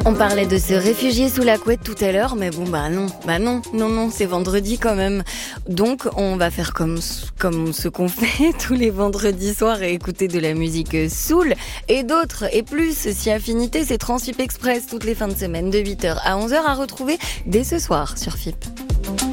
On parlait de se réfugier sous la couette tout à l'heure, mais bon, non, c'est vendredi quand même. Donc, on va faire comme ce qu'on fait tous les vendredis soirs et écouter de la musique soul et d'autres et plus. Si affinité, c'est Transfip Express toutes les fins de semaine de 8h à 11h à retrouver dès ce soir sur FIP.